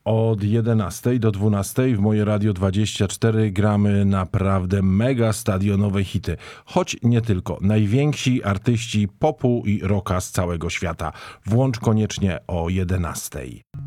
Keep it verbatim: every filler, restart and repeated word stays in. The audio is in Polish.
Od jedenastej do dwunastej w Moje Radio dwadzieścia cztery gramy naprawdę mega stadionowe hity. Choć nie tylko. Najwięksi artyści popu i rocka z całego świata. Włącz koniecznie o jedenastej.